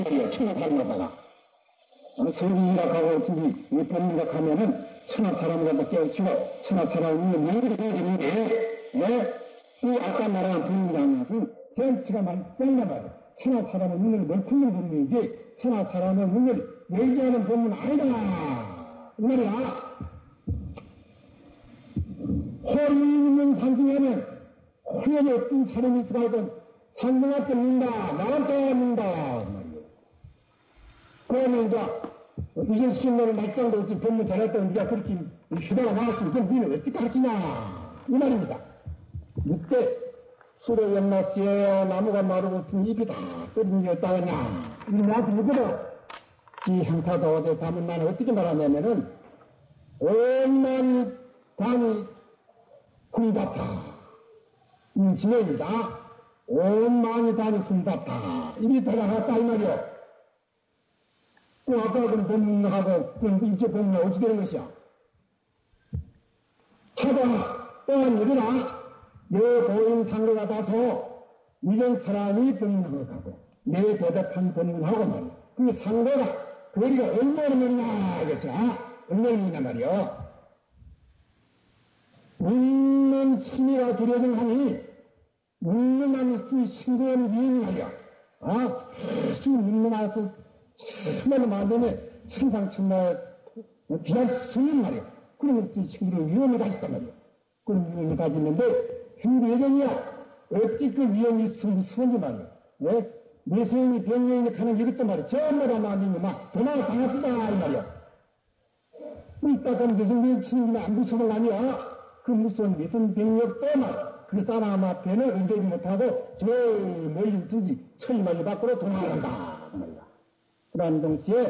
천하 사람이라다가 성인이라고 하든지 법문이라고 하면은 천하 사람이라도 깨우치고 천하 사람이 명들이 되는데 이 아까 말한 법문이라는 것은 전체가 말짱나 말이야. 천하 사람의 눈을 멀품는 법문이지 천하 사람의 눈을 얘기하는 법문 아니다 이 말이야. 홀이 있는 산승에는 홀에 어떤 사람이 있어가지고 산승한테 묻는다 나한테 묻는다 그러면 이제 이제 신문을 말짱도 없지 법문 잘했다고 네가 그렇게 휴대가 나왔으면 그럼 너는 어떻게 가르치냐 이 말입니다. 이때 술에 연마씨에요 나무가 마르고 입이 다 끓는 게 없다느냐 이 나한테 묻거든. 이 형사도 어제 담은 나는 어떻게 말하냐면은 온만 단이 굴같아 진행입니다. 온만이 단이 굴같아 이리 돌아갔다 이 말이요. 그 아까 그 법문하고 그 일제 법문이 어찌 되는 것이야. 차가 또한 여기나 내 보인 상대가 다소 이런 사람이 법문하고 가고 내 대답한 법문하고 말이야. 그 상대가 거리가 얼마나 멀냐 이것이야. 얼마나 멀냐 말이야. 묻는 심의가 두려운 하니 묻는 한이 신고한 위인 말이야. 아주 묻는 와서 참말로 만드네 천상천마 비난 수인 말이야. 그러면 그 친구를 위험을 가졌단 말이야. 그런 위험을 가졌는데 hindu 예전이야 어찌 그 위험이 수은지 말이야. 왜? 내세인이 병여인이 가는 게 있단 말이야. 전부 다 만드는 막 도망을 당했다 이 말이야. 이따가 무슨 친구는 안 무서운 거 아니야. 그 무서운 무슨 병력도 막 그 사람 앞에는 응대지 못하고 저 멀리 있든지 천리만리 밖으로 도망간다 말이야. 그러한 동시에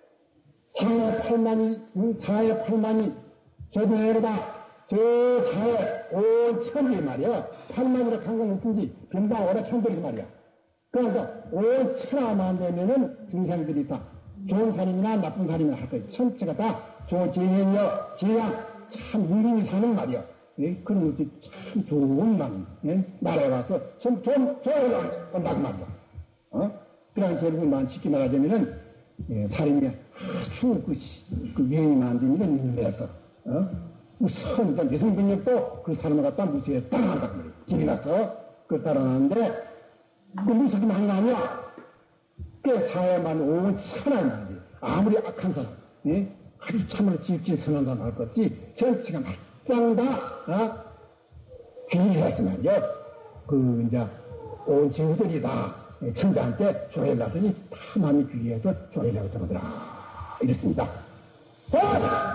사회 팔만이 교동해로다 저 사회 온 천지 말이야. 팔만으로 강공 없든지 병당 오래 천들이 말이야. 그러니까 온 천하만 되면은 중생들이 다 좋은 사람이나 나쁜 사람이나 할 거야. 전체가 다 조재현여 재양 참 인민이 사는 말이야. 예? 그런 것이 참 좋은 말이야. 예? 나라에 와서 좀 온다고 말이야. 그런 결국만 쉽게 말하자면은 사람이 아주 그 위험이 만드는 인물에서 우선 내성병력도 그 사람을 갖다 무시해 따라간다고 말이야. 길이 가서 그걸 따라가는데 그 무섭게 많이 나냐? 꽤 사회만 온 천하의 말이지. 아무리 악한 사람, 예? 아주 참으로 지극히 선한 사람 할 것 없지 전체가 말짱 다 귀의해서 말이야. 그 이제 온 친구들이 다 천자한테 조회를 하더니 다 마음이 귀의해서 조회를 하고 들어오더라 이랬습니다.